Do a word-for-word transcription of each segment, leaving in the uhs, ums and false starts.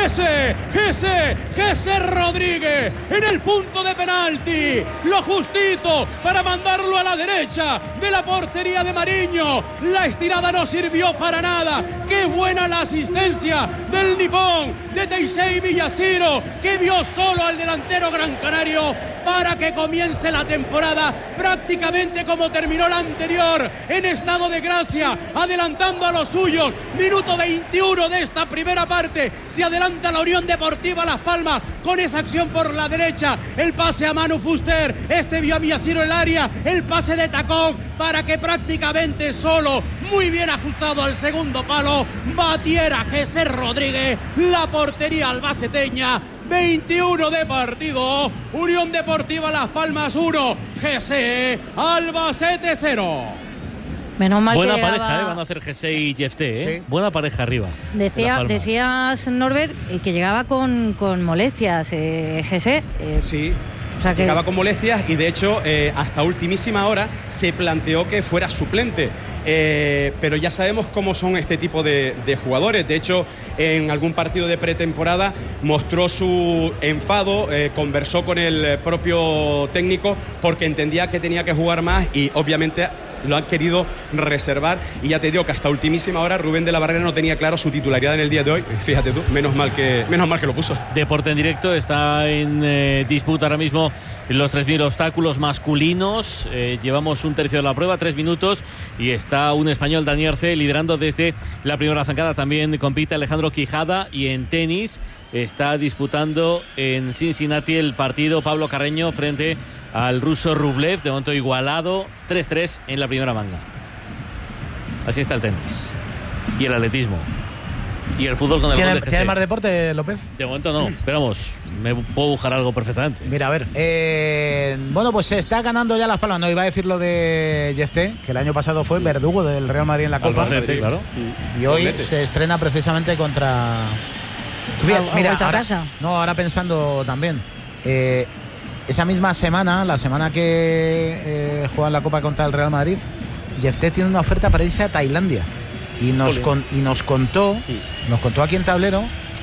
Jesse, Jesse, Jesse Rodríguez en el punto de penalti, lo justito para mandarlo a la derecha de la portería de Mariño. La estirada no sirvió para nada. Qué buena la asistencia del nipón de Teisei Villaciro, que vio solo al delantero gran canario para que comience la temporada prácticamente como terminó la anterior, en estado de gracia, adelantando a los suyos. Minuto veintiuno de esta primera parte, se adelanta la Unión Deportiva Las Palmas con esa acción por la derecha, el pase a Manu Fuster, este vio a Villaciro en el área, el pase de tacón para que prácticamente solo, muy bien ajustado al segundo palo, batiera Jesse Rodríguez la portería albaceteña. veintiuno de partido, Unión Deportiva Las Palmas uno, G C Albacete cero. Menos mal Buena que pareja, llegaba... ¿eh? Van a hacer Jesse y Jefté, ¿eh? Sí. Buena pareja arriba. Decía, decías, Norbert, que llegaba con, con molestias, eh, Jesse. Eh, Sí. O sea que... Llegaba con molestias y de hecho eh, hasta últimísima hora se planteó que fuera suplente. Eh, pero ya sabemos cómo son este tipo de, de jugadores. De hecho, en algún partido de pretemporada mostró su enfado, eh, conversó con el propio técnico porque entendía que tenía que jugar más y obviamente lo han querido reservar. Y ya te digo que hasta ultimísima hora Rubén de la Barrera no tenía claro su titularidad en el día de hoy. Fíjate tú, menos mal que, menos mal que lo puso. Deporte en directo, está en eh, disputa ahora mismo los tres mil obstáculos masculinos. Eh, llevamos un tercio de la prueba, tres minutos, y está un español, Dani Arce, liderando desde la primera zancada. También compite Alejandro Quijada, y en tenis está disputando en Cincinnati el partido Pablo Carreño frente al ruso Rublev, de momento igualado tres tres en la primera manga. Así está el tenis y el atletismo y el fútbol con el ¿Tiene, gol de G C. ¿Tiene más deporte, López? De momento no, pero vamos, me puedo buscar algo perfectamente. Mira, a ver. Eh, bueno, pues se está ganando ya Las Palmas. No iba a decir lo de Jefté, que el año pasado fue verdugo del Real Madrid en la Copa. Albacete, claro. Y hoy se estrena precisamente contra... Tú fíjate, ¿Ha- ha mira, vuelto a ahora, casa? no, ahora pensando también. Eh, esa misma semana, la semana que eh, juegan la Copa contra el Real Madrid, Jefté tiene una oferta para irse a Tailandia. Y nos, con, y nos contó, nos contó aquí en Tablero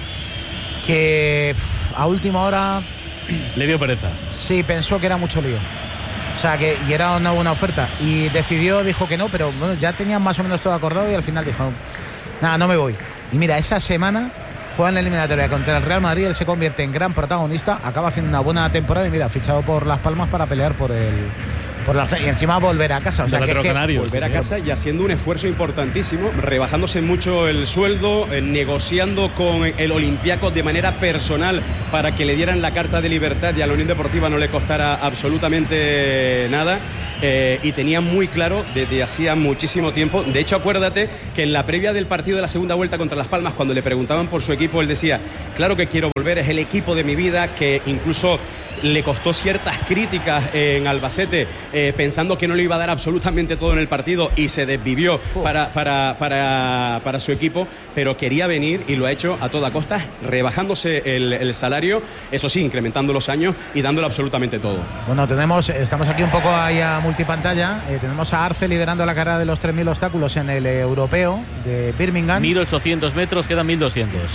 que pff, a última hora Le dio pereza. sí pensó que era mucho lío. O sea, que y era una buena oferta. Y decidió, dijo que no, pero bueno, ya tenían más o menos todo acordado y al final dijo, nada, no me voy. Y mira, esa semana juega en la eliminatoria contra el Real Madrid, él se convierte en gran protagonista, acaba haciendo una buena temporada y mira, fichado por Las Palmas para pelear por el... Por la, y encima volver a casa. O sea, que es que volver a casa y haciendo un esfuerzo importantísimo, rebajándose mucho el sueldo, eh, negociando con el Olympiacos de manera personal para que le dieran la carta de libertad y a la Unión Deportiva no le costara absolutamente nada. Eh, y tenía muy claro desde hacía muchísimo tiempo. De hecho, acuérdate que en la previa del partido de la segunda vuelta contra Las Palmas, cuando le preguntaban por su equipo, él decía, claro que quiero volver, es el equipo de mi vida, que incluso le costó ciertas críticas en Albacete, eh, pensando que no le iba a dar absolutamente todo en el partido y se desvivió para, para, para, para su equipo, pero quería venir y lo ha hecho a toda costa, rebajándose el, el salario, eso sí, incrementando los años y dándolo absolutamente todo. Bueno, tenemos, estamos aquí un poco ahí a multipantalla, eh, tenemos a Arce liderando la carrera de los tres mil obstáculos en el europeo de Birmingham. mil ochocientos metros, quedan mil doscientos.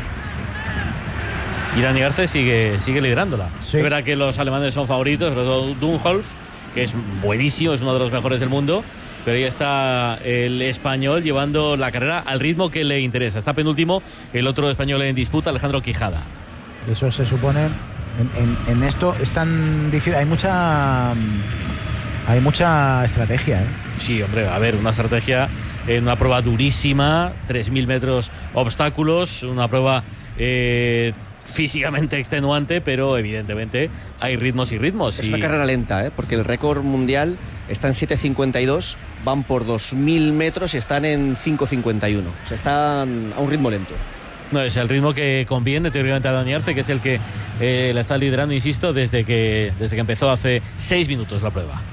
Y Dani Arce sigue, sigue liderándola. Sí. Es verdad que los alemanes son favoritos, sobre todo Dunholf, que es buenísimo, es uno de los mejores del mundo, pero ahí está el español llevando la carrera al ritmo que le interesa. Está penúltimo el otro español en disputa, Alejandro Quijada. Eso se supone, en, en, en esto es tan difícil, hay mucha hay mucha estrategia, ¿eh? Sí, hombre, a ver, una estrategia en una prueba durísima, tres mil metros obstáculos, una prueba eh, físicamente extenuante, pero evidentemente hay ritmos y ritmos. Es y... una carrera lenta, ¿eh? Porque el récord mundial está en siete cincuenta y dos, van por dos mil metros y están en cinco cincuenta y uno. O sea, están a un ritmo lento. No, es el ritmo que conviene teóricamente a Dani Arce, que es el que eh, la está liderando, insisto, desde que, desde que empezó hace seis minutos la prueba.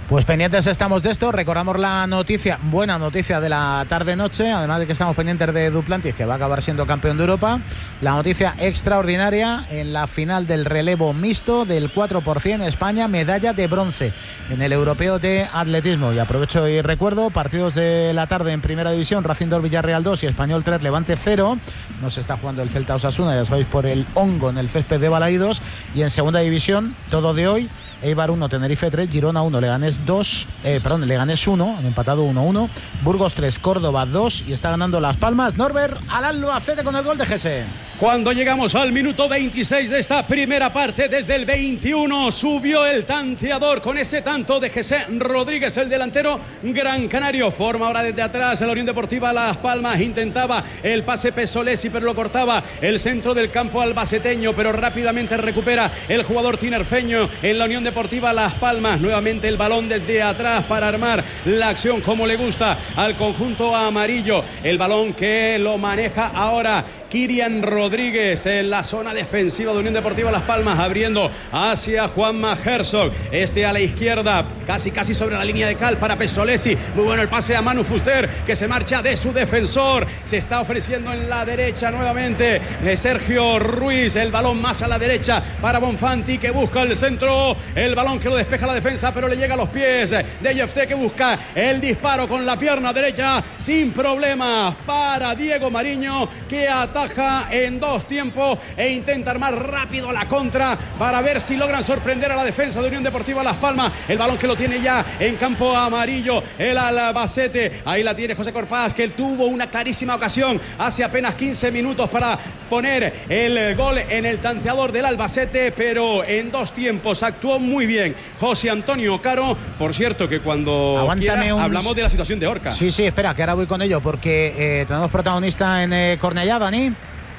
Pues pendientes estamos de esto. Recordamos la noticia, buena noticia de la tarde-noche, además de que estamos pendientes de Duplantis, que va a acabar siendo campeón de Europa. La noticia extraordinaria en la final del relevo mixto del cuatro por ciento, España, medalla de bronce en el europeo de atletismo. Y aprovecho y recuerdo, partidos de la tarde en primera división, Racing dos, Villarreal dos y Español tres, Levante cero. No se está jugando el Celta Osasuna, ya sabéis, por el hongo en el césped de Balaídos. Y en segunda división, todo de hoy, Eibar uno, Tenerife tres, Girona uno, Leganés dos, eh, perdón, Leganés uno, han empatado uno uno, Burgos tres, Córdoba dos y está ganando Las Palmas. Norbert, al Albacete con el gol de Gese. Cuando llegamos al minuto veintiséis de esta primera parte, desde el veintiuno subió el tanteador con ese tanto de Gese Rodríguez, el delantero gran canario. Forma ahora desde atrás la Unión Deportiva Las Palmas, intentaba el pase Pesolesi, pero lo cortaba el centro del campo albaceteño, pero rápidamente recupera el jugador tinerfeño en la Unión Deportiva Las Palmas. Nuevamente el balón desde atrás para armar la acción como le gusta al conjunto amarillo. El balón que lo maneja ahora Kirian Rodríguez en la zona defensiva de Unión Deportiva Las Palmas, abriendo hacia Juanma Herzog. Este a la izquierda, casi casi sobre la línea de cal para Pesolesi. Muy bueno el pase a Manu Fuster, que se marcha de su defensor. Se está ofreciendo en la derecha nuevamente de Sergio Ruiz. El balón más a la derecha para Bonfanti, que busca el centro. El balón que lo despeja la defensa, pero le llega a los pies de Yefté, que busca el disparo con la pierna derecha sin problemas para Diego Mariño, que ataja en dos tiempos e intenta armar rápido la contra para ver si logran sorprender a la defensa de Unión Deportiva Las Palmas. El balón que lo tiene ya en campo amarillo el Albacete. Ahí la tiene José Corpás, que tuvo una clarísima ocasión hace apenas quince minutos para poner el gol en el tanteador del Albacete, pero en dos tiempos actuó muy bien José Antonio Caro. Por cierto, que cuando quiera, un... hablamos de la situación de Orca. Sí, sí, espera, que ahora voy con ello, porque eh, tenemos protagonista en eh, Cornellá, Dani.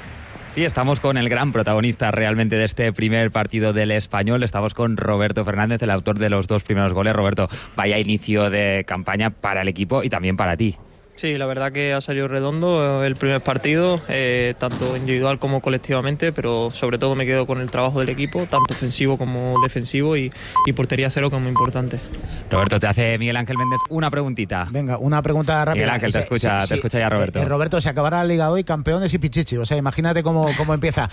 Sí, estamos con el gran protagonista realmente de este primer partido del Español. Estamos con Roberto Fernández, el autor de los dos primeros goles. Roberto, vaya inicio de campaña para el equipo y también para ti. Sí, la verdad que ha salido redondo el primer partido, eh, tanto individual como colectivamente, pero sobre todo me quedo con el trabajo del equipo, tanto ofensivo como defensivo, y, y portería cero, como importante. Roberto, te hace Miguel Ángel Méndez una preguntita. Venga, una pregunta rápida. Miguel Ángel, te escucha, sí, sí, te escucha ya Roberto. Eh, Roberto, se acabará la liga hoy, campeones y pichichi, o sea, imagínate cómo, cómo empieza.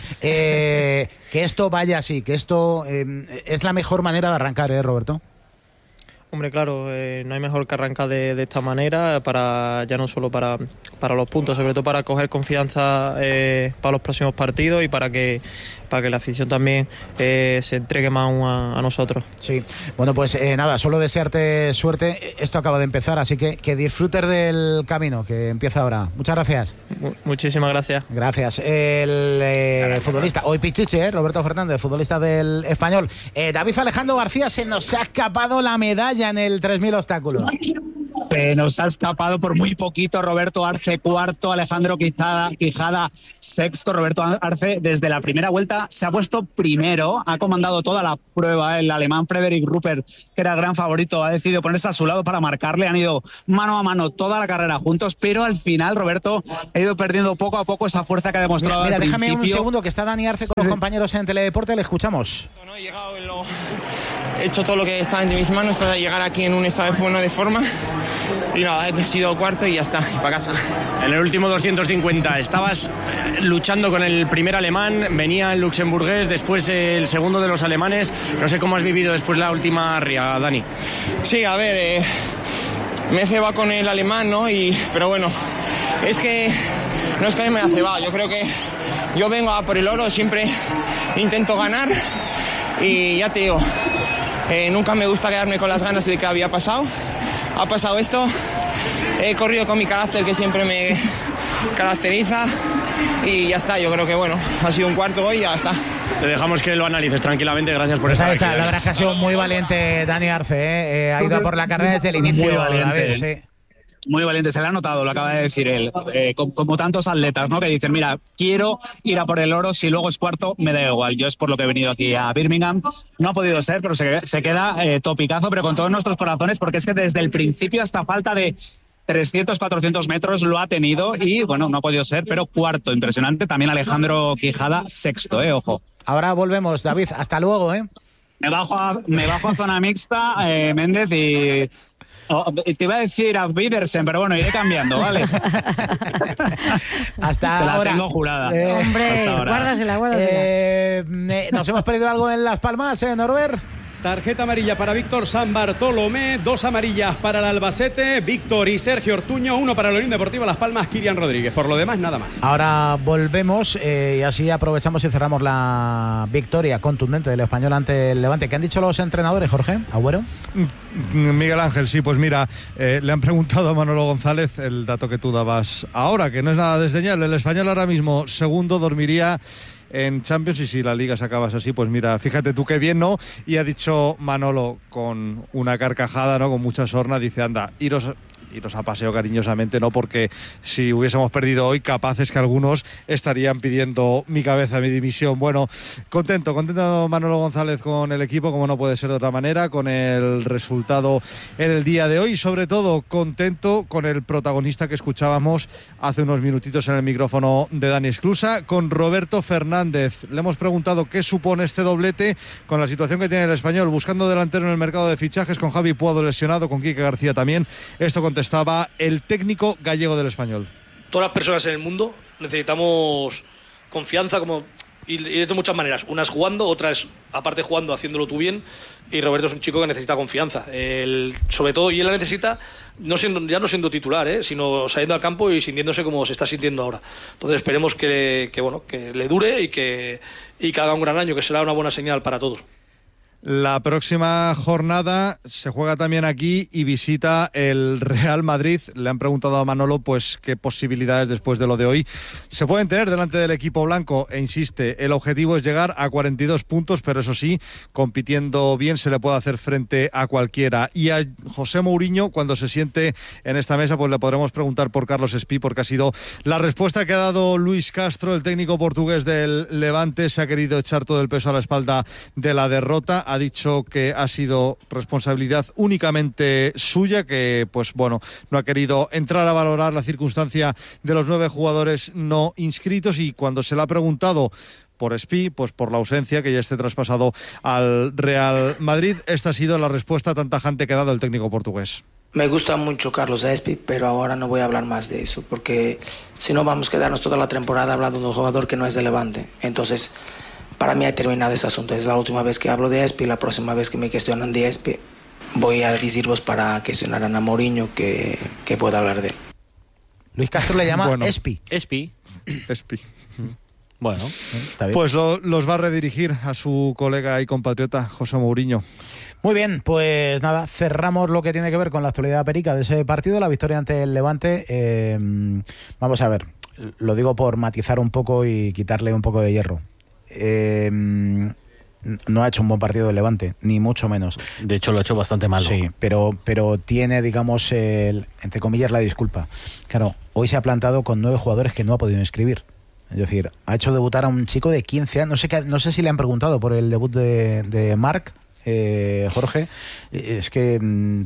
Eh, que esto vaya así, que esto eh, es la mejor manera de arrancar, ¿eh, Roberto? Hombre, claro, eh, no hay mejor que arrancar de, de esta manera, para ya no solo para, para los puntos, sobre todo para coger confianza eh, para los próximos partidos y para que para que la afición también eh, se entregue más a, a nosotros. Sí, bueno, pues eh, nada, solo desearte suerte. Esto acaba de empezar, así que que disfrutes del camino que empieza ahora. Muchas gracias. M- muchísimas gracias. Gracias. El eh, gracias. Futbolista, hoy Pichichi, eh, Roberto Fernández, futbolista del Español. Eh, David Alejandro García, se nos ha escapado la medalla en el tres mil obstáculos. Se nos ha escapado por muy poquito. Roberto Arce cuarto, Alejandro Quijada, Quijada sexto. Roberto Arce desde la primera vuelta se ha puesto primero, ha comandado toda la prueba. El alemán Frederick Rupert, que era el gran favorito, ha decidido ponerse a su lado para marcarle. Han ido mano a mano toda la carrera juntos, pero al final Roberto ha ido perdiendo poco a poco esa fuerza que ha demostrado. Mira, mira al déjame principio. un segundo, que está Dani Arce con sí. los compañeros en Teledeporte, le escuchamos. No, he llegado en lo... He hecho todo lo que estaba entre mis manos para llegar aquí en un estado de buena de forma. Y nada, he sido cuarto y ya está, y para casa. En el último doscientos cincuenta estabas luchando con el primer alemán, venía el luxemburgués, después el segundo de los alemanes. No sé cómo has vivido después la última ría, Dani. Sí, a ver, eh, me he cebado con el alemán, ¿no? Y, pero bueno, es que no es que me haya cebado. Yo creo que yo vengo a por el oro, siempre intento ganar y ya te digo, eh, nunca me gusta quedarme con las ganas de que había pasado. Ha pasado esto, he corrido con mi carácter que siempre me caracteriza y ya está. Yo creo que bueno, ha sido un cuarto hoy y ya está. Te dejamos que lo analices tranquilamente, gracias por pues estar está, aquí. La verdad es que ha sido muy valiente Dani Arce, ¿eh? Eh, ha ido a por la carrera desde el inicio. Muy valiente. David, sí. Muy valiente, se le ha notado, lo acaba de decir él, eh, como, como tantos atletas, ¿no? Que dicen, mira, quiero ir a por el oro, si luego es cuarto, me da igual. Yo es por lo que he venido aquí a Birmingham. No ha podido ser, pero se, se queda eh, topicazo, pero con todos nuestros corazones, porque es que desde el principio hasta falta de trescientos, cuatrocientos metros lo ha tenido y, bueno, no ha podido ser, pero cuarto, impresionante. También Alejandro Quijada, sexto, eh, ojo. Ahora volvemos, David, hasta luego, ¿eh? me bajo a, me bajo a zona mixta, eh, Méndez, y oh, te iba a decir a Bidersen, pero bueno, iré cambiando, ¿vale? Hasta te la ahora. tengo jurada. Eh, Hombre, guárdasela, guárdasela. Eh, eh, ¿Nos hemos perdido algo en Las Palmas, eh, Norbert? Tarjeta amarilla para Víctor San Bartolomé, dos amarillas para el Albacete, Víctor y Sergio Ortuño, uno para la Unión Deportiva Las Palmas, Kirian Rodríguez. Por lo demás, nada más. Ahora volvemos eh, y así aprovechamos y cerramos la victoria contundente del Español ante el Levante. ¿Qué han dicho los entrenadores, Jorge? ¿Agüero? Miguel Ángel, sí, pues mira, eh, le han preguntado a Manolo González el dato que tú dabas ahora, que no es nada desdeñable. El Español ahora mismo, segundo, dormiría en Champions, y si la Liga se acabas así, pues mira, fíjate tú qué bien, ¿no? Y ha dicho Manolo con una carcajada, ¿no? Con mucha sorna, dice, anda, iros... iros a paseo cariñosamente, ¿no? Porque si hubiésemos perdido hoy, capaces que algunos estarían pidiendo mi cabeza, mi dimisión. Bueno, contento, contento Manolo González con el equipo, como no puede ser de otra manera, con el resultado en el día de hoy, y sobre todo contento con el protagonista que escuchábamos hace unos minutitos en el micrófono de Dani Esclusa, con Roberto Fernández. Le hemos preguntado qué supone este doblete con la situación que tiene el Español, buscando delantero en el mercado de fichajes, con Javi Puado lesionado, con Quique García también. Esto contesta estaba el técnico gallego del Español. Todas las personas en el mundo necesitamos confianza, como y de muchas maneras. Unas jugando, otras aparte jugando, haciéndolo tú bien. Y Roberto es un chico que necesita confianza. El, sobre todo, y él la necesita no siendo, ya no siendo titular, ¿eh? Sino saliendo al campo y sintiéndose como se está sintiendo ahora. Entonces esperemos que, que, bueno, que le dure y que, y que haga un gran año, que será una buena señal para todos. La próxima jornada se juega también aquí y visita el Real Madrid. Le han preguntado a Manolo pues qué posibilidades después de lo de hoy se pueden tener delante del equipo blanco, e insiste, el objetivo es llegar a cuarenta y dos puntos, pero eso sí, compitiendo bien se le puede hacer frente a cualquiera. Y a José Mourinho, cuando se siente en esta mesa, pues le podremos preguntar por Carlos Espí, porque ha sido la respuesta que ha dado Luis Castro, el técnico portugués del Levante. Se ha querido echar todo el peso a la espalda de la derrota. Ha dicho que ha sido responsabilidad únicamente suya, que pues bueno, no ha querido entrar a valorar la circunstancia de los nueve jugadores no inscritos, y cuando se le ha preguntado por Espí, pues por la ausencia, que ya esté traspasado al Real Madrid, esta ha sido la respuesta tan tajante que ha dado el técnico portugués. Me gusta mucho Carlos Espí, pero ahora no voy a hablar más de eso, porque si no vamos a quedarnos toda la temporada hablando de un jugador que no es de Levante. Entonces, para mí ha terminado ese asunto. Es la última vez que hablo de Espí. La próxima vez que me cuestionan de Espí, voy a deciros para cuestionar a Mourinho que, que pueda hablar de él. Luis Castro le llama bueno, Espí. Espí. Espí. Bueno, está bien. Pues lo, los va a redirigir a su colega y compatriota José Mourinho. Muy bien, pues nada, cerramos lo que tiene que ver con la actualidad perica de ese partido, la victoria ante el Levante. Eh, vamos a ver, lo digo por matizar un poco y quitarle un poco de hierro. Eh, no ha hecho un buen partido el Levante, ni mucho menos. De hecho, lo ha hecho bastante mal. Sí, pero, pero tiene, digamos, el, entre comillas, la disculpa. Claro, hoy se ha plantado con nueve jugadores que no ha podido inscribir. Es decir, ha hecho debutar a un chico de quince años. No sé, qué, no sé si le han preguntado por el debut de, de Marc, eh, Jorge. Es que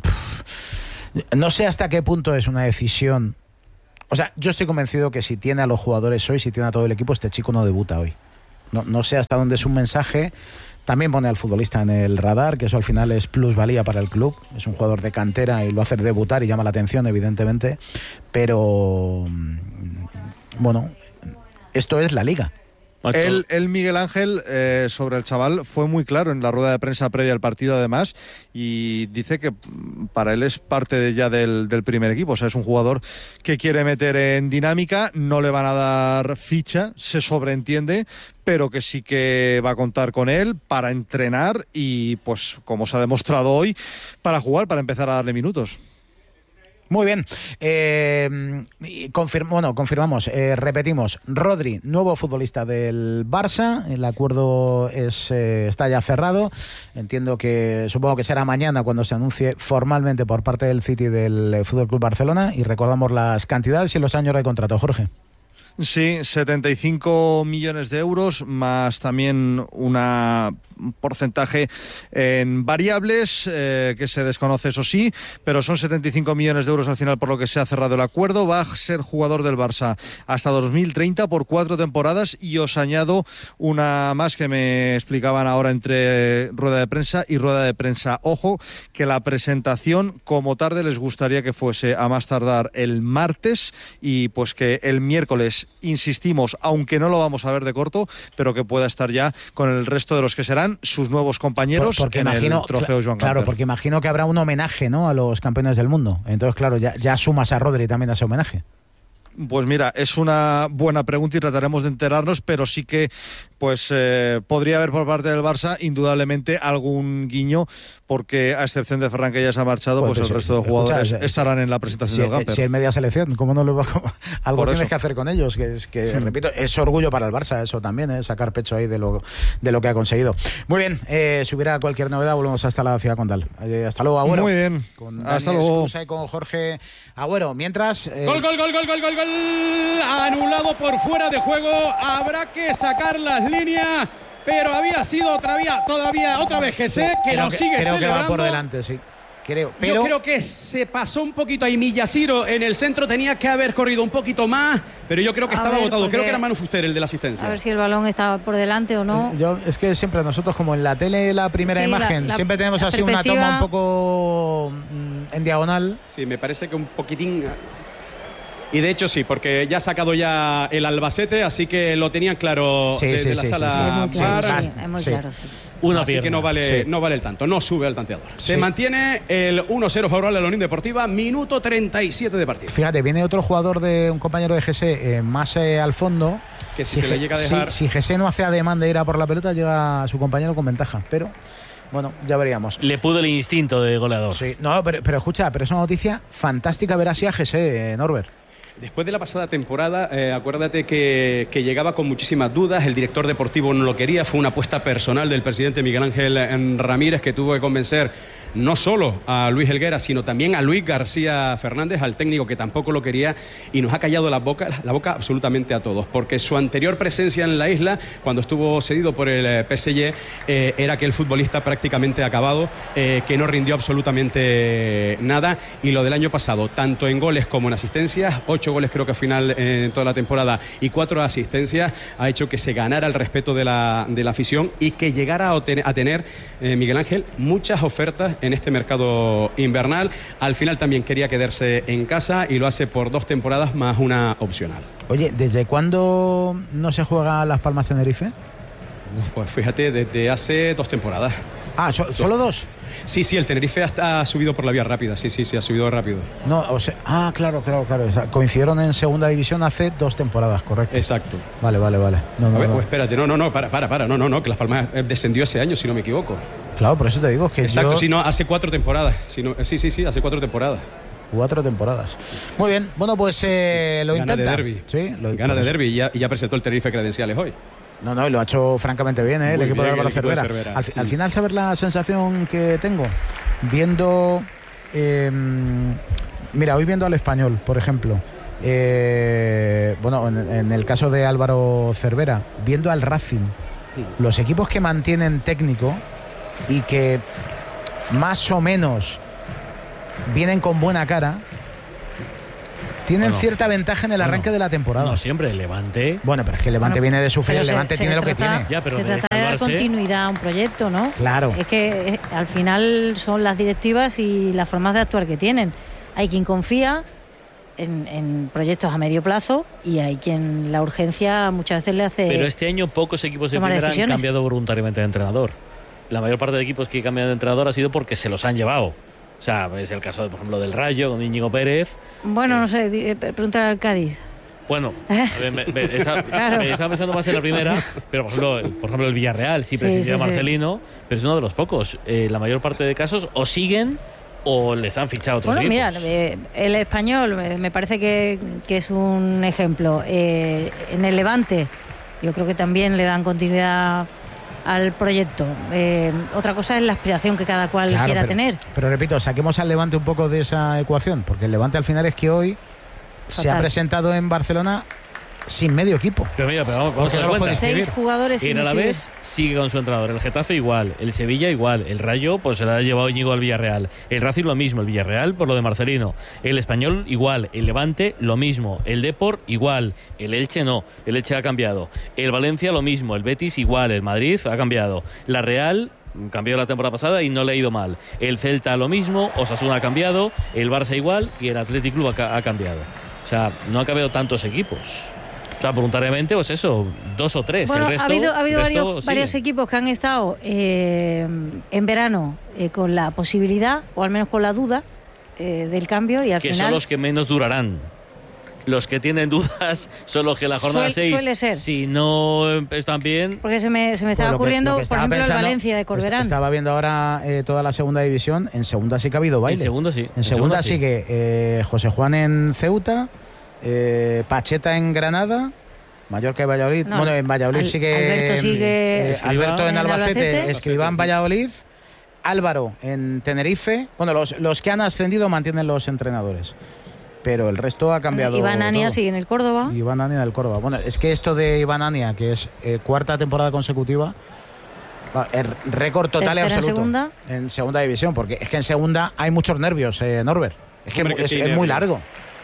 pff, no sé hasta qué punto es una decisión. O sea, yo estoy convencido que si tiene a los jugadores hoy, si tiene a todo el equipo, este chico no debuta hoy. No, no sé hasta dónde es un mensaje. También pone al futbolista en el radar, que eso al final es plusvalía para el club. Es un jugador de cantera y lo hace debutar y llama la atención, evidentemente. Pero, bueno, esto es la Liga. El, el Miguel Ángel, eh, sobre el chaval, fue muy claro en la rueda de prensa previa al partido, además, y dice que para él es parte de ya del, del primer equipo. O sea, es un jugador que quiere meter en dinámica, no le van a dar ficha, se sobreentiende, pero que sí que va a contar con él para entrenar y, pues, como se ha demostrado hoy, para jugar, para empezar a darle minutos. Muy bien, eh, confirm, bueno, confirmamos, eh, repetimos, Rodri, nuevo futbolista del Barça, el acuerdo es, eh, está ya cerrado, entiendo que, supongo que será mañana cuando se anuncie formalmente por parte del City del F C Barcelona, y recordamos las cantidades y los años de contrato, Jorge. Sí, setenta y cinco millones de euros, más también una porcentaje en variables, eh, que se desconoce, eso sí, pero son setenta y cinco millones de euros al final por lo que se ha cerrado el acuerdo. Va a ser jugador del Barça hasta dos mil treinta por cuatro temporadas, y os añado una más que me explicaban ahora entre rueda de prensa y rueda de prensa. Ojo, que la presentación como tarde les gustaría que fuese a más tardar el martes, y pues que el miércoles, insistimos, aunque no lo vamos a ver de corto, pero que pueda estar ya con el resto de los que serán sus nuevos compañeros Por, porque en imagino, el trofeo Joan Claro, Gamper. porque imagino que habrá un homenaje, ¿no?, a los campeones del mundo. Entonces, claro, ya, ya sumas a Rodri también a ese homenaje. Pues mira, es una buena pregunta y trataremos de enterarnos, pero sí que pues eh, podría haber por parte del Barça indudablemente algún guiño, porque a excepción de Ferran, que ya se ha marchado, pues, pues el resto de jugadores escucha, estarán en la presentación si, del Gamper. Si es media selección, ¿cómo no lo va a... Algo por tienes eso. que hacer con ellos, que es que, hmm. repito, es orgullo para el Barça eso también, ¿eh? Sacar pecho ahí de lo, de lo que ha conseguido. Muy bien, eh, si hubiera cualquier novedad, volvemos hasta la ciudad condal. Eh, hasta luego, Agüero. Muy bien, con hasta Dani luego. Escusa y con Jorge Agüero. Mientras... Eh... Gol, gol, gol, gol, gol, gol, gol. Anulado por fuera de juego. Habrá que sacar las líneas, pero había sido otra vez, todavía otra vez Jesse, sí, que lo sigue creo celebrando. Que va por delante, sí. Creo, pero... Yo creo que se pasó un poquito ahí Millasiro en el centro, tenía que haber corrido un poquito más, pero yo creo que a estaba ver, agotado. porque... Creo que era Manu Fuster el de la asistencia. A ver si el balón estaba por delante o no. Yo, es que siempre nosotros, como en la tele, la primera sí, imagen, la, la, siempre tenemos así una toma un poco mmm, en diagonal. Sí, me parece que un poquitín... Y de hecho sí, porque ya ha sacado ya el Albacete, así que lo tenían claro sí, desde sí, la sí, sala. Sí, es muy claro, Bar. sí, es muy sí. claro, sí. Una así pierna. que no vale, sí. no vale el tanto, no sube al tanteador. Sí. Se mantiene el uno cero favorable a la Unión Deportiva, minuto treinta y siete de partido. Fíjate, viene otro jugador de un compañero de G S eh, más eh, al fondo. Que si, si se G- le llega a dejar... Si, si G S no hace ademán de ir a por la pelota, llega a su compañero con ventaja, pero... Bueno, ya veríamos. Le pudo el instinto de goleador. Sí, no, pero, pero escucha, pero es una noticia fantástica ver así a G S, eh, Norbert. Después de la pasada temporada, eh, acuérdate que, que llegaba con muchísimas dudas, el director deportivo no lo quería, fue una apuesta personal del presidente Miguel Ángel Ramírez, que tuvo que convencer no solo a Luis Helguera, sino también a Luis García Fernández, al técnico, que tampoco lo quería, y nos ha callado la boca, la boca absolutamente a todos, porque su anterior presencia en la isla, cuando estuvo cedido por el P S G, eh, era que el futbolista prácticamente acabado, eh, que no rindió absolutamente nada, y lo del año pasado, tanto en goles como en asistencias, ocho goles creo que al final eh, en toda la temporada y cuatro asistencias, ha hecho que se ganara el respeto de la, de la afición y que llegara a, ten, a tener eh, Miguel Ángel muchas ofertas en este mercado invernal. Al final también quería quedarse en casa y lo hace por dos temporadas más una opcional. Oye, ¿desde cuándo no se juega Las Palmas Tenerife? Pues fíjate, desde hace dos temporadas. Ah, ¿so, ¿solo dos? Sí, sí, el Tenerife ha, ha subido por la vía rápida, sí, sí, sí, ha subido rápido. No, o sea, ah, claro, claro, claro. O sea, coincidieron en segunda división hace dos temporadas, correcto. Exacto. Vale, vale, vale. No, no, a ver, no. Pues espérate, no, no, no, para, para, para, no, no, no, que Las Palmas descendió ese año, si no me equivoco. Claro, por eso te digo que Exacto, yo... sí, no, hace cuatro temporadas. Si no, sí, sí, sí, hace cuatro temporadas. Cuatro temporadas. Muy bien, bueno, pues eh, lo Gana intenta. de derbi. Sí, lo Gana de derbi y ya, y ya presentó el Tenerife credenciales hoy. No, no, y lo ha hecho francamente bien, ¿eh? el Muy equipo bien, de Álvaro el equipo de Cervera. Cervera. Al, Sí. al final, ¿sabes la sensación que tengo? Viendo... Eh, mira, hoy viendo al Español, por ejemplo. Eh, bueno, en, en el caso de Álvaro Cervera, viendo al Racing, los equipos que mantienen técnico y que más o menos vienen con buena cara, tienen Bueno, cierta ventaja en el arranque bueno, de la temporada. No siempre, Levante. Bueno, pero es que el Levante Bueno, viene de sufrir, pero el se- Levante se tiene lo que trata- tiene. Ya, pero se de trata de dar salvarse- continuidad a un proyecto, ¿no? Claro. Es que eh, al final son las directivas y las formas de actuar que tienen. Hay quien confía en, en proyectos a medio plazo y hay quien la urgencia muchas veces le hace... Pero este año pocos equipos de tomar primera han decisiones. cambiado voluntariamente de entrenador. La mayor parte de equipos que cambian de entrenador ha sido porque se los han llevado. O sea, es el caso, de, por ejemplo, del Rayo con Íñigo Pérez. Bueno, no sé, di- eh, pregúntale al Cádiz. Bueno, a ver, me, me- estaba, Claro. me estaba pensando más en la primera, pero por ejemplo, por ejemplo el Villarreal sí Sí, presidía sí, sí. Marcelino, pero es uno de los pocos. Eh, la mayor parte de casos o siguen o les han fichado otros Bueno, mira, equipos. eh, el Español eh, me parece que, que es un ejemplo. Eh, en el Levante yo creo que también le dan continuidad al proyecto. Eh, otra cosa es la aspiración que cada cual Claro, quiera pero, tener. Pero repito, saquemos al Levante un poco de esa ecuación, porque el Levante al final es que hoy se ha Fatal. presentado en Barcelona sin medio equipo. Pero mira, pero vamos, vamos a dar cuenta. Seis jugadores sin El Alavés sigue con su entrenador, el Getafe igual, el Sevilla igual, el Rayo pues se la ha llevado Íñigo al Villarreal, el Racing lo mismo, el Villarreal por lo de Marcelino, el Español igual, el Levante lo mismo, el Depor igual, el Elche no, el Elche ha cambiado, el Valencia lo mismo, el Betis igual, el Madrid ha cambiado, la Real cambió la temporada pasada y no le ha ido mal, el Celta lo mismo, Osasuna ha cambiado, el Barça igual y el Athletic Club ha, ha cambiado. O sea, no ha cambiado tantos equipos. O sea, voluntariamente, pues eso, dos o tres. Bueno, el resto, ha habido, ha habido resto varios, varios equipos que han estado eh, en verano eh, con la posibilidad, o al menos con la duda, eh, del cambio y al que final... son los que menos durarán. Los que tienen dudas son los que la jornada seis, suele ser. si no están bien... Porque se me, se me estaba Pues lo que- ocurriendo, lo que por estaba ejemplo, pensando, el Valencia de Corberán. Estaba viendo ahora eh, toda la segunda división. En segunda sí que ha habido baile. En segunda sí. En, En segunda, segunda sí. sigue eh, José Juan en Ceuta, eh, Pacheta en Granada, Mallorca y Valladolid. No, bueno, en Valladolid Al- sigue. Alberto sigue- eh, Escribá Alberto en en Albacete, Albacete. Escribá en Valladolid, Álvaro en Tenerife. Bueno, los, los que han ascendido mantienen los entrenadores. Pero el resto ha cambiado. Iván Ania todo. sigue en el Córdoba. Iván Ania del Córdoba. Bueno, es que esto de Iván Ania, que es eh, cuarta temporada consecutiva, va, el récord total y Tercera en absoluto. segunda. En segunda división, porque es que en segunda hay muchos nervios, eh, Norbert. Es que, Hombre, que es, sí, es nervios. muy largo.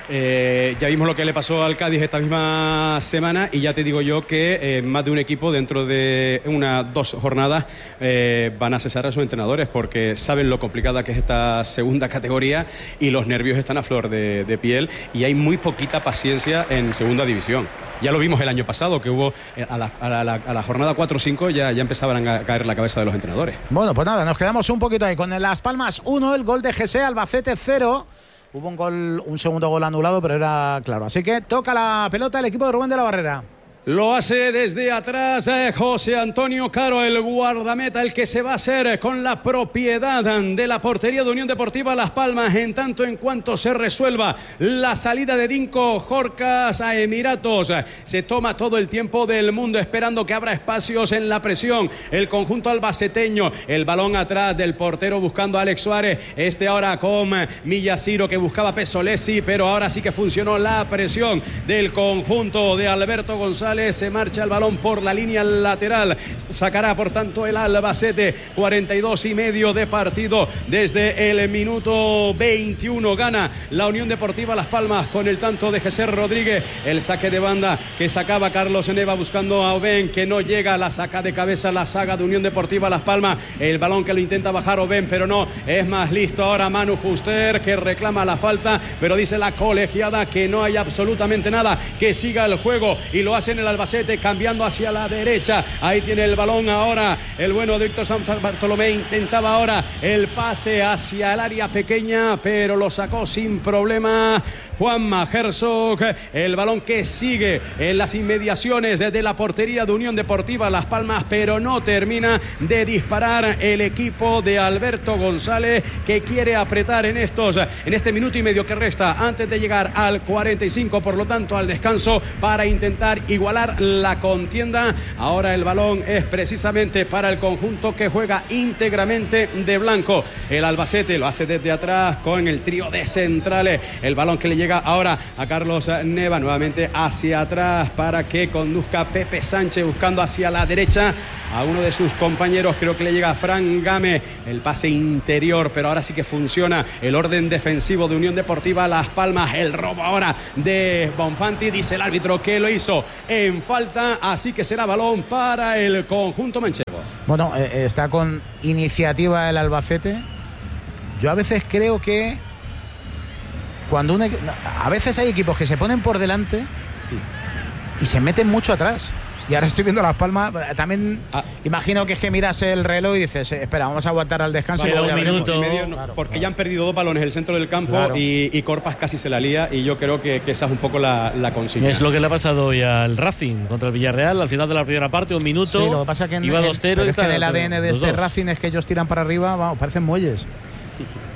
Eh, ya vimos lo que le pasó al Cádiz esta misma semana y ya te digo yo que eh, más de un equipo dentro de unas dos jornadas eh, van a cesar a sus entrenadores porque saben lo complicada que es esta segunda categoría y los nervios están a flor de, de piel y hay muy poquita paciencia en segunda división. Ya lo vimos el año pasado que hubo eh, a, la, a, la, a la jornada cuatro o cinco ya, ya empezaban a caer la cabeza de los entrenadores. Bueno, pues nada, nos quedamos un poquito ahí con el Las Palmas uno, el gol de G S Albacete cero. Hubo un gol, un segundo gol anulado, pero era claro. Así que toca la pelota el equipo de Rubén de la Barrera. Lo hace desde atrás eh, José Antonio Caro, el guardameta, el que se va a hacer con la propiedad de la portería de Unión Deportiva Las Palmas, en tanto en cuanto se resuelva la salida de Dinko Jorcas a Emiratos. Se toma todo el tiempo del mundo esperando que abra espacios en la presión. El conjunto albaceteño, el balón atrás del portero buscando a Alex Suárez. Este ahora con Millasiro que buscaba Pesolesi, pero ahora sí que funcionó la presión del conjunto de Alberto González. Se marcha el balón por la línea lateral. Sacará por tanto el Albacete. cuarenta y dos y medio de partido. Desde el minuto veintiuno gana la Unión Deportiva Las Palmas con el tanto de Jesús Rodríguez. El saque de banda que sacaba Carlos Neva buscando a Oben, que no llega. La saca de cabeza la saga de Unión Deportiva Las Palmas. El balón que lo intenta bajar Oben, pero no. Es más listo ahora Manu Fuster, que reclama la falta, pero dice la colegiada que no hay absolutamente nada, que siga el juego, y lo hace en el Albacete cambiando hacia la derecha. Ahí tiene el balón ahora el bueno de Víctor San Bartolomé. Intentaba ahora el pase hacia el área pequeña, pero lo sacó sin problema Juanma Herzog. El balón que sigue en las inmediaciones de la portería de Unión Deportiva Las Palmas, pero no termina de disparar el equipo de Alberto González, que quiere apretar en estos en este minuto y medio que resta antes de llegar al cuarenta y cinco, por lo tanto al descanso, para intentar igualar la contienda. Ahora el balón es precisamente para el conjunto que juega íntegramente de blanco. El Albacete lo hace desde atrás con el trío de centrales. El balón que le llega ahora a Carlos Neva, nuevamente hacia atrás para que conduzca Pepe Sánchez buscando hacia la derecha a uno de sus compañeros. Creo que le llega a Fran Game. El pase interior, pero ahora sí que funciona el orden defensivo de Unión Deportiva Las Palmas. El robo ahora de Bonfanti, dice el árbitro que lo hizo en falta, así que será balón para el conjunto manchego. Bueno, eh, está con iniciativa el Albacete. Yo a veces creo que cuando un equ- a veces hay equipos que se ponen por delante y se meten mucho atrás. Y ahora estoy viendo Las Palmas. También ah. imagino que es que miras el reloj y dices, espera, vamos a aguantar al descanso. Vale, y un ya minuto veremos. y medio, no, Claro, porque claro. ya han perdido dos balones en el centro del campo, Claro. y, y Corpas casi se la lía, y yo creo que, que esa es un poco la, la consigna. Es lo que le ha pasado hoy al Racing contra el Villarreal al final de la primera parte, un minuto. Sí, lo que pasa que en, iba en- dos cero pero y es que tal, del A D N de los este dos. Racing es que ellos tiran para arriba, vamos, parecen muelles.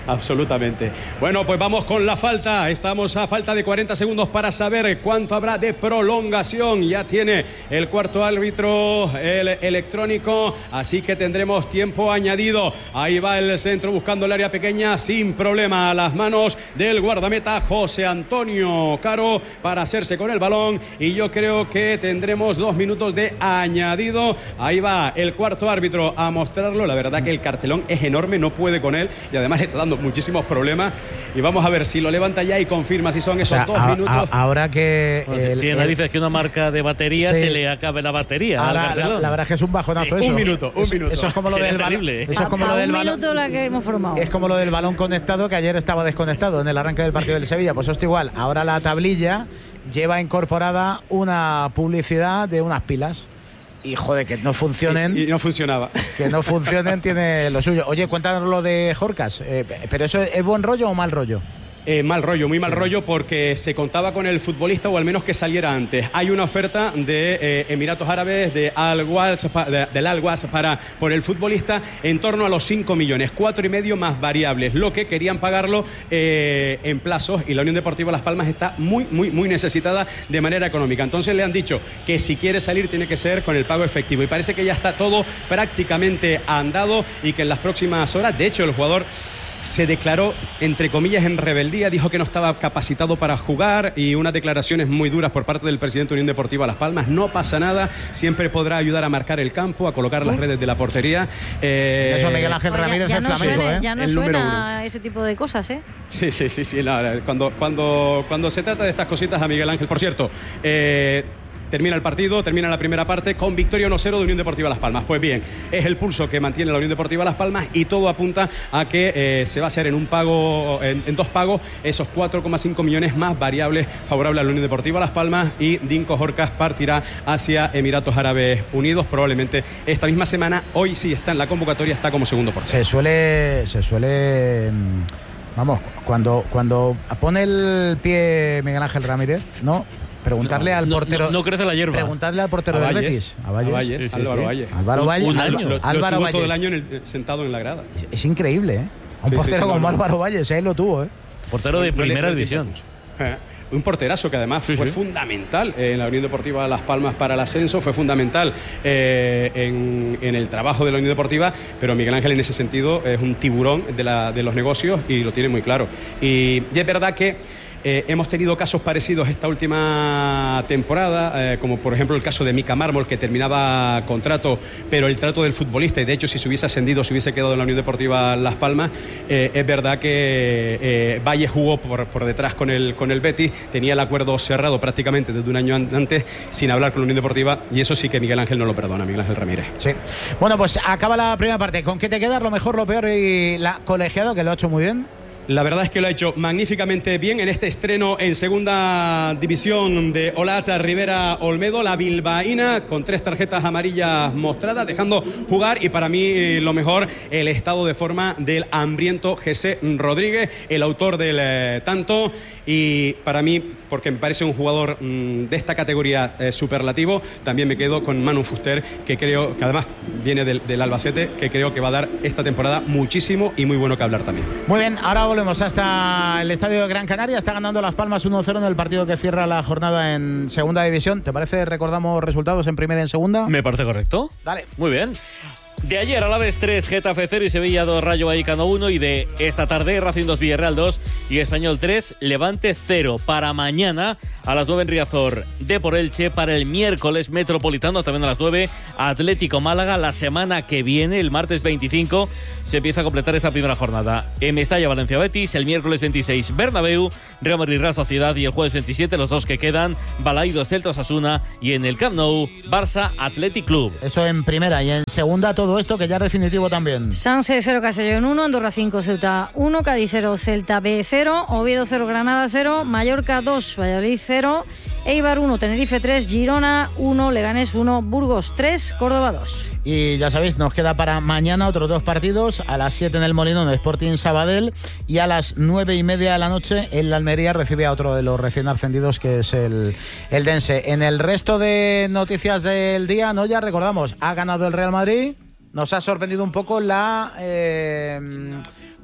Absolutamente. Bueno, pues vamos con la falta. Estamos a falta de cuarenta segundos para saber cuánto habrá de prolongación. Ya tiene el cuarto árbitro el electrónico, así que tendremos tiempo añadido. Ahí va el centro buscando el área pequeña sin problema. A las manos del guardameta José Antonio Caro para hacerse con el balón. Y yo creo que tendremos dos minutos de añadido. Ahí va el cuarto árbitro a mostrarlo. La verdad que el cartelón es enorme, no puede con él y además le está dando muchísimos problemas. Y vamos a ver si lo levanta ya y confirma si son esos o sea, dos a, minutos. A, ahora que. Bueno, el, tiene narices que una marca de batería sí. se le acabe la batería. Ahora, la, la verdad es que es un bajonazo sí. eso. Un minuto, un eso, minuto. Eso es como lo del balón. Eso es como lo del un balón. minuto la que hemos formado. Es como lo del balón conectado que ayer estaba desconectado en el arranque del partido del Sevilla. Pues esto igual. Ahora la tablilla lleva incorporada una publicidad de unas pilas. Y joder, que no funcionen. Y, y no funcionaba. Que no funcionen tiene lo suyo. Oye, cuéntanos lo de Jorcas. Eh, ¿Pero eso es buen rollo o mal rollo? Eh, mal rollo, muy mal rollo porque se contaba con el futbolista o al menos que saliera antes. Hay una oferta de eh, Emiratos Árabes, de Al-Wals, de, del Al-Wals para por el futbolista en torno a los cinco millones, cuatro y medio más variables, lo que querían pagarlo eh, en plazos y la Unión Deportiva Las Palmas está muy, muy, muy necesitada de manera económica. Entonces le han dicho que si quiere salir tiene que ser con el pago efectivo y parece que ya está todo prácticamente andado y que en las próximas horas, de hecho el jugador se declaró, entre comillas, en rebeldía, dijo que no estaba capacitado para jugar y unas declaraciones muy duras por parte del presidente de Unión Deportiva Las Palmas. No pasa nada, siempre podrá ayudar a marcar el campo, a colocar las redes de la portería. Eh, Eso Miguel Ángel Oye, Ramírez ya es no flamenco, suena, ¿eh? Ya no el suena ese tipo de cosas, ¿eh? Sí, sí, sí, sí. La, cuando, cuando, cuando se trata de estas cositas a Miguel Ángel, por cierto, eh, termina el partido, termina la primera parte con victoria uno cero de Unión Deportiva Las Palmas. Pues bien, es el pulso que mantiene la Unión Deportiva Las Palmas y todo apunta a que eh, se va a hacer en un pago, en, en dos pagos, esos cuatro coma cinco millones más variables favorables a la Unión Deportiva Las Palmas y Dinko Jorcas partirá hacia Emiratos Árabes Unidos probablemente esta misma semana. Hoy sí está en la convocatoria, está como segundo portero. Se suele, se suele... Vamos, cuando, cuando pone el pie Miguel Ángel Ramírez, ¿no? Preguntarle al portero. No, no, no crece la hierba. Preguntarle al portero del Betis. A Valles. A Valles. Sí, sí, Álvaro sí. Valle. Álvaro Valle. Un año. Lo, Álvaro lo Valles. todo el año en el, sentado en la grada. Es, es increíble, ¿eh? Un sí, portero sí, sí, como no, Álvaro Valles, ahí lo tuvo, ¿eh? Portero de primera división. Eh, un porterazo que además sí, fue sí. fundamental en la Unión Deportiva Las Palmas para el ascenso, fue fundamental eh, en, en el trabajo de la Unión Deportiva, pero Miguel Ángel en ese sentido es un tiburón de, la, de los negocios y lo tiene muy claro. Y, y es verdad que Eh, hemos tenido casos parecidos esta última temporada, eh, como por ejemplo el caso de Mica Mármol, que terminaba contrato, pero el trato del futbolista, y de hecho si se hubiese ascendido, se hubiese quedado en la Unión Deportiva Las Palmas, eh, es verdad que eh, Valle jugó por, por detrás con el, con el Betis, tenía el acuerdo cerrado prácticamente desde un año antes, sin hablar con la Unión Deportiva, y eso sí que Miguel Ángel no lo perdona, Miguel Ángel Ramírez. Sí. Bueno, pues acaba la primera parte. ¿Con qué te quedas? Lo mejor, lo peor y la colegiado, que lo ha hecho muy bien. La verdad es que lo ha hecho magníficamente bien en este estreno en segunda división de Olacha Rivera Olmedo, la bilbaína, con tres tarjetas amarillas mostradas, dejando jugar, y para mí lo mejor, el estado de forma del hambriento José Rodríguez, el autor del eh, tanto, y para mí, porque me parece un jugador mmm, de esta categoría eh, superlativo, también me quedo con Manu Fuster, que creo que además viene del, del Albacete, que creo que va a dar esta temporada muchísimo y muy bueno que hablar también. Muy bien, ahora volvemos hasta el estadio de Gran Canaria. Está ganando Las Palmas uno cero en el partido que cierra la jornada en segunda división. ¿Te parece? Recordamos resultados en primera y en segunda. Me parece correcto. Dale. Muy bien. De ayer, Alavés tres, Getafe cero y Sevilla dos, Rayo Vallecano uno. Y de esta tarde, Racing dos, Villarreal dos y Español tres, Levante cero. Para mañana, a las nueve en Riazor, Depor Elche. Para el miércoles, Metropolitano, también a las nueve, Atlético Málaga. La semana que viene, el martes veinticinco, se empieza a completar esta primera jornada. En Mestalla, Valencia Betis. El miércoles veintiséis, Bernabéu, Real Madrid Real Sociedad. Y el jueves veintisiete, los dos que quedan, Balaidos Celta Osasuna. Y en el Camp Nou, Barça Athletic Club. Eso en primera. Y en segunda, todo esto que ya es definitivo también. Sanse cero, Castellón uno, Andorra cinco, Ceuta uno, Cádiz cero, Celta B cero, Oviedo cero, Granada cero, Mallorca dos, Valladolid cero, Eibar uno, Tenerife tres, Girona uno, Leganés uno, Burgos tres, Córdoba dos. Y ya sabéis, nos queda para mañana otros dos partidos. A las siete en el Molinón, Sporting Sabadell, y a las nueve y media de la noche en la Almería recibe a otro de los recién ascendidos, que es el, el Dense. En el resto de noticias del día, no, ya recordamos, ha ganado el Real Madrid. Nos ha sorprendido un poco la eh,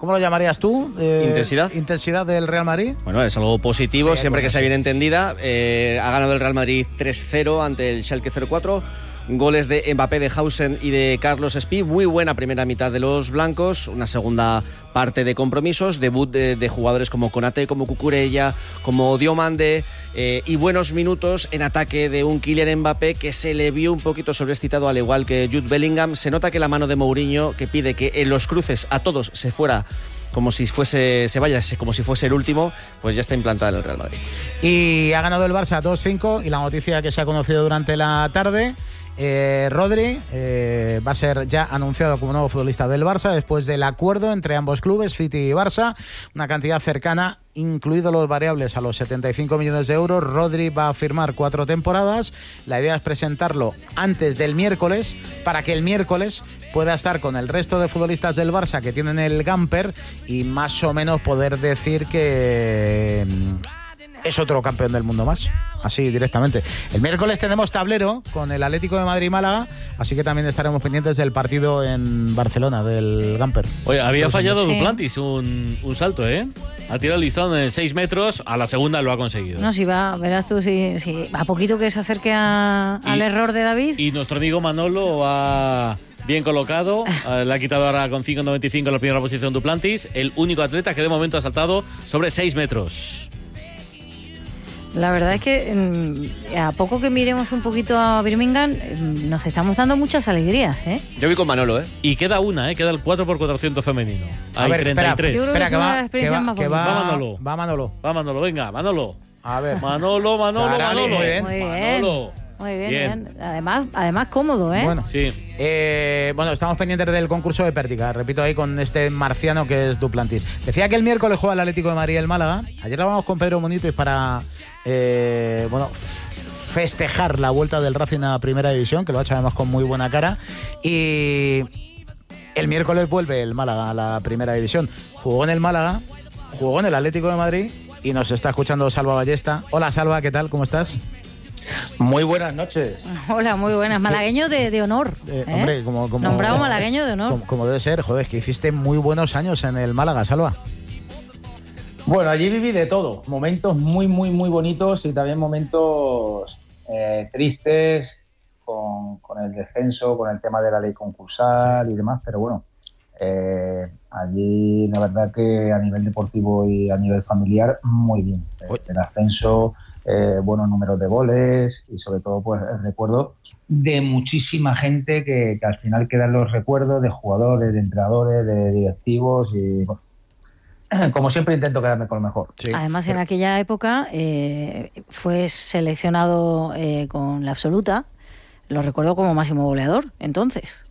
¿Cómo lo llamarías tú? Eh, ¿Intensidad? ¿Intensidad del Real Madrid? Bueno, es algo positivo, Sí, siempre bueno, que sea sí. bien entendida. Eh, ha ganado el Real Madrid tres cero ante el Schalke cero cuatro. Goles de Mbappé, de Hausen y de Carlos Espí. Muy buena primera mitad de los blancos. Una segunda parte de compromisos. Debut de, de jugadores como Konate, como Cucurella, como Diomande. Eh, y buenos minutos en ataque de un Kylian Mbappé que se le vio un poquito sobreexcitado, al igual que Jude Bellingham. Se nota que la mano de Mourinho, que pide que en los cruces a todos se fuera como si fuese, se vaya como si fuese el último, pues ya está implantada en el Real Madrid. Y ha ganado el Barça dos cinco, y la noticia que se ha conocido durante la tarde, eh, Rodri eh, va a ser ya anunciado como nuevo futbolista del Barça después del acuerdo entre ambos clubes, City y Barça, una cantidad cercana, incluidos los variables, a los setenta y cinco millones de euros. Rodri va a firmar cuatro temporadas. La idea es presentarlo antes del miércoles para que el miércoles pueda estar con el resto de futbolistas del Barça que tienen el Gamper y más o menos poder decir que es otro campeón del mundo más, así directamente. El miércoles tenemos tablero con el Atlético de Madrid-Málaga, así que también estaremos pendientes del partido en Barcelona, del Gamper. Oye, había Entonces, fallado sí. Duplantis un, un salto, ¿eh? Ha tirado el listón en seis metros, a la segunda lo ha conseguido. No, si va, verás tú, si, si a poquito que se acerque a- al Y- error de David. Y nuestro amigo Manolo va bien colocado, eh, le ha quitado ahora con cinco noventa y cinco la primera posición Duplantis, el único atleta que de momento ha saltado sobre seis metros. La verdad es que mm, a poco que miremos un poquito a Birmingham, mm, nos estamos dando muchas alegrías, ¿eh? Yo vi con Manolo, ¿eh? Y queda una, ¿eh? Queda el cuatro por cuatrocientos femenino. A Hay ver, espera, treinta y tres. Yo creo espera, que que es una de va, las que experiencias va, más que bonitas. va, Va Manolo. va Manolo. Va Manolo, venga, Manolo. A ver. Manolo, Manolo, Caray, Manolo. muy bien. Muy bien. Manolo. Muy bien, Bien. bien. Además, además cómodo, ¿eh? Bueno, Sí. Eh, bueno, estamos pendientes del concurso de Pértica, repito ahí con este marciano que es Duplantis. Decía que el miércoles juega el Atlético de Madrid y el Málaga. Ayer hablamos con Pedro Munitis para eh, bueno, festejar la vuelta del Racing a Primera División, que lo ha hecho además con muy buena cara. Y el miércoles vuelve el Málaga a la Primera División. Jugó en el Málaga, jugó en el Atlético de Madrid y nos está escuchando Salva Ballesta. Hola Salva, ¿qué tal? ¿Cómo estás? Muy buenas noches. Hola, muy buenas. Malagueño de, de honor. Eh, ¿eh? hombre, como, como, Nombrado malagueño de honor. Como, como debe ser, joder, es que hiciste muy buenos años en el Málaga, Salva. Bueno, allí viví de todo. Momentos muy, muy, muy bonitos y también momentos eh, tristes con, con el descenso, con el tema de la ley concursal y demás. Pero bueno, eh, allí la verdad que a nivel deportivo y a nivel familiar, muy bien. El ascenso, eh, buenos números de goles y sobre todo pues el recuerdo de muchísima gente que, que al final quedan los recuerdos de jugadores, de entrenadores, de directivos y bueno, como siempre intento quedarme con lo mejor. Sí. Además, en aquella época eh, fue seleccionado eh, con la absoluta, lo recuerdo como máximo goleador, entonces.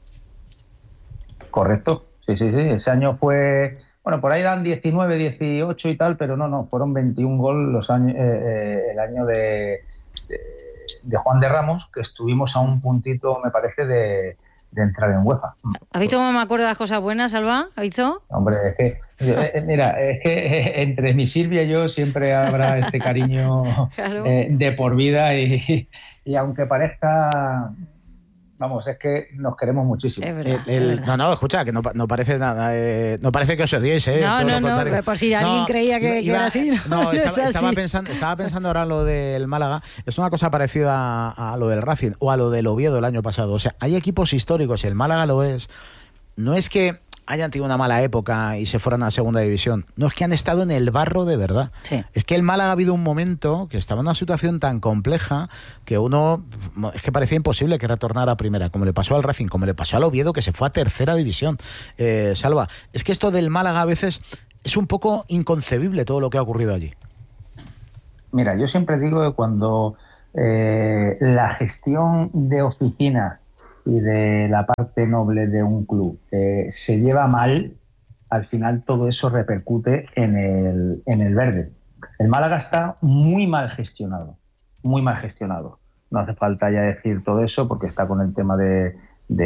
Correcto, sí, sí, sí. Ese año fue, bueno, por ahí eran diecinueve, dieciocho y tal, pero no, no, fueron veintiún goles los años, eh, eh, el año de, de, de Juan de Ramos, que estuvimos a un puntito, me parece, de, de entrar en UEFA. ¿Has visto cómo me acuerdo de las cosas buenas, Alba? ¿Has visto? Hombre, es que, eh, mira, es que eh, entre mi Silvia y yo siempre habrá este cariño Claro. eh, de por vida y, y aunque parezca, vamos, es que nos queremos muchísimo. Es verdad, El- el- es verdad. no, no, escucha, que no, pa- no parece nada, eh, no parece que os odiéis, eh. No, todo no, lo no, contrario. pero por si alguien creía que- que era así, no, No, no es estaba, estaba así. pensando, estaba pensando ahora lo del Málaga. Es una cosa parecida a, a lo del Racing o a lo del Oviedo el año pasado. O sea, hay equipos históricos y el Málaga lo es. No es que hayan tenido una mala época y se fueran a segunda división. No, es que han estado en el barro de verdad. Sí. Es que el Málaga ha habido un momento que estaba en una situación tan compleja que uno, es que parecía imposible que retornara a primera, como le pasó al Racing, como le pasó al Oviedo, que se fue a tercera división. Eh, Salva, es que esto del Málaga a veces es un poco inconcebible todo lo que ha ocurrido allí. Mira, yo siempre digo que cuando eh, la gestión de oficina y de la parte noble de un club eh, se lleva mal, al final todo eso repercute en el, en el verde. El Málaga está muy mal gestionado, muy mal gestionado. No hace falta ya decir todo eso porque está con el tema de,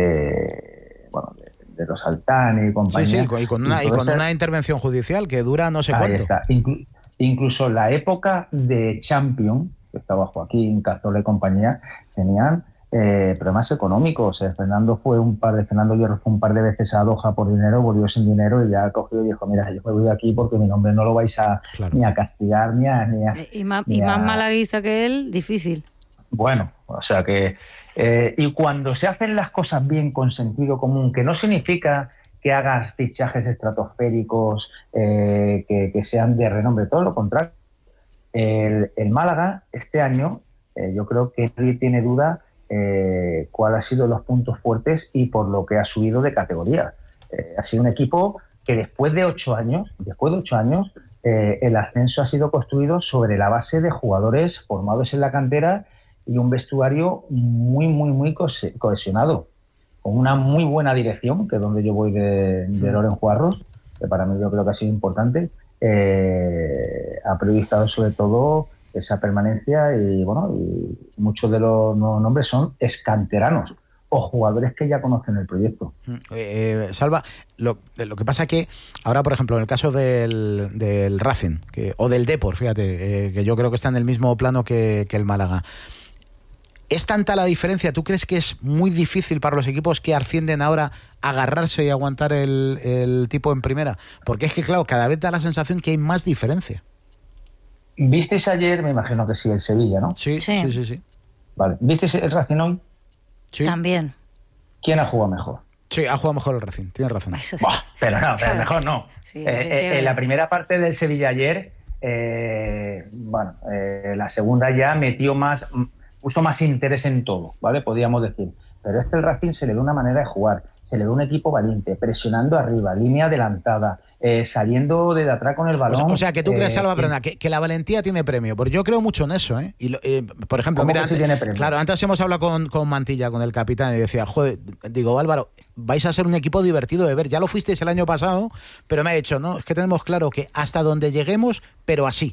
de bueno, de, de los Altani y compañía. Sí, sí, y con una, y todo con ese- una intervención judicial que dura no sé Ahí cuánto. está. Inclu- incluso la época de Champions, que estaba Joaquín, Cazorla y compañía, tenían eh, problemas económicos. Eh, Fernando fue un par de Fernando Hierro fue un par de veces a Doha por dinero, volvió sin dinero y ya cogió y dijo, mira, yo me voy de aquí porque mi nombre no lo vais a claro. ni a castigar ni a... Ni a y más, ni y más a... malaguista que él, difícil. Bueno, o sea que... Eh, y cuando se hacen las cosas bien con sentido común, que no significa que hagas fichajes estratosféricos eh, que, que sean de renombre, todo lo contrario. El, el Málaga este año, eh, yo creo que nadie tiene duda eh, cuál ha sido los puntos fuertes y por lo que ha subido de categoría. Eh, ha sido un equipo que después de ocho años, después de ocho años, eh, el ascenso ha sido construido sobre la base de jugadores formados en la cantera y un vestuario muy, muy, muy cohesionado, con una muy buena dirección, que es donde yo voy de, de Loren Juarros, que para mí yo creo que ha sido importante. Eh, ha priorizado sobre todo esa permanencia y bueno, y muchos de los nuevos nombres son excanteranos o jugadores que ya conocen el proyecto. Eh, Salva, lo, lo que pasa es que ahora, por ejemplo, en el caso del, del Racing que, o del Depor, fíjate, eh, que yo creo que está en el mismo plano que, que el Málaga. ¿Es tanta la diferencia? ¿Tú crees que es muy difícil para los equipos que ascienden ahora agarrarse y aguantar el, el tipo en primera? Porque es que, claro, cada vez da la sensación que hay más diferencia. ¿Visteis ayer? Me imagino que sí, el Sevilla, ¿no? Sí, sí, sí. sí, sí. Vale. ¿Visteis el Racing hoy? Sí. También. ¿Quién ha jugado mejor? Sí, ha jugado mejor el Racing, tienes razón. Eso sí. Buah, pero no, pero mejor no. Sí, eh, sí, eh, sí, en la primera parte del Sevilla ayer, eh, bueno, eh, la segunda ya metió más... puso más interés en todo, ¿vale? Podríamos decir. Pero es que el Racing se le da una manera de jugar, se le da un equipo valiente, presionando arriba, línea adelantada, eh, saliendo de atrás con el balón. O sea, o sea que tú crees, eh, Alba, perdona, que, que la valentía tiene premio. Porque yo creo mucho en eso, ¿eh? Y lo, eh por ejemplo, mira, antes, claro, antes hemos hablado con, con Mantilla, con el capitán, y decía, joder, digo, Álvaro, vais a ser un equipo divertido de ver. Ya lo fuisteis el año pasado, pero me ha dicho, no, es que tenemos claro que hasta donde lleguemos, pero así.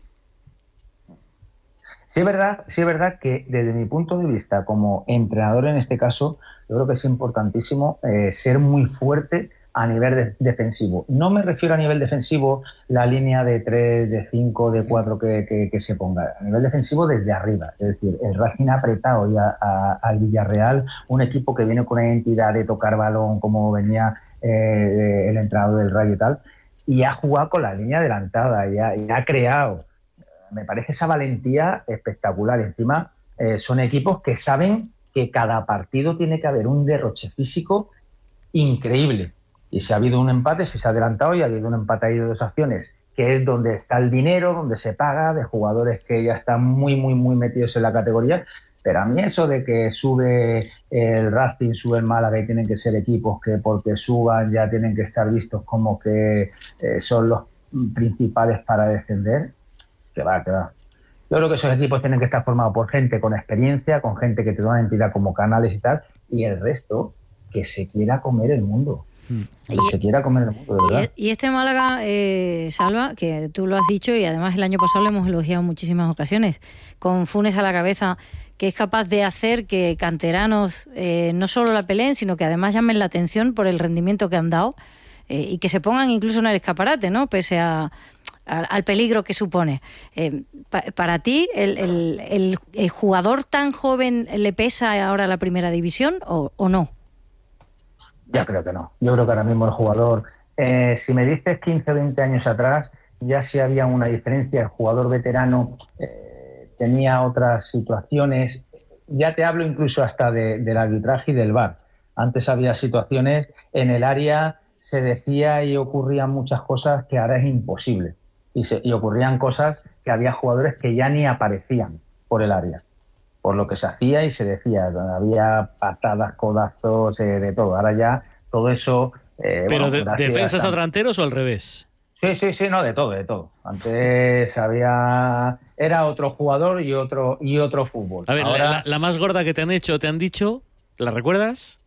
Sí es verdad, sí es verdad que desde mi punto de vista como entrenador en este caso, yo creo que es importantísimo eh, ser muy fuerte a nivel de, defensivo. No me refiero a nivel defensivo la línea de tres, de cinco, de cuatro que, que, que se ponga. A nivel defensivo desde arriba. Es decir, el Racing ha apretado ya al Villarreal, un equipo que viene con una identidad de tocar balón como venía eh, el entrenador del Rayo y tal, y ha jugado con la línea adelantada y ha, y ha creado. Me parece esa valentía espectacular. Encima, eh, son equipos que saben que cada partido tiene que haber un derroche físico increíble. Y si ha habido un empate, si se ha adelantado y ha habido un empate ahí de dos acciones, que es donde está el dinero, donde se paga, de jugadores que ya están muy, muy, muy metidos en la categoría. Pero a mí eso de que sube el Racing, sube el Málaga y tienen que ser equipos que porque suban ya tienen que estar vistos como que eh, son los principales para descender, que va, que va. Yo creo que esos equipos tienen que estar formados por gente con experiencia, con gente que te da una entidad como Canales y tal, y el resto que se quiera comer el mundo. Que y, se quiera comer el mundo, de verdad. Y, y este Málaga, eh, Salva, que tú lo has dicho y además el año pasado lo hemos elogiado en muchísimas ocasiones, con Funes a la cabeza, que es capaz de hacer que canteranos eh, no solo la peleen, sino que además llamen la atención por el rendimiento que han dado eh, y que se pongan incluso en el escaparate, ¿no? Pese a Al, al peligro que supone. Eh, pa, para ti, el, el, el, el jugador tan joven le pesa ahora la primera división o, o no? Ya creo que no. Yo creo que ahora mismo el jugador, eh, si me dices quince o veinte años atrás, ya sí había una diferencia. El jugador veterano eh, tenía otras situaciones. Ya te hablo incluso hasta de, del arbitraje y del V A R. Antes había situaciones en el área, se decía y ocurrían muchas cosas que ahora es imposible. Y, se, y ocurrían cosas que había jugadores que ya ni aparecían por el área, por lo que se hacía y se decía. Había patadas, codazos, eh, de todo. Ahora ya todo eso... Eh, ¿Pero bueno, de, defensas a delanteros o al revés? Sí, sí, sí, no, de todo, de todo. Antes había... Era otro jugador y otro y otro fútbol. A ver, Ahora... la, la más gorda que te han hecho, te han dicho, ¿la recuerdas?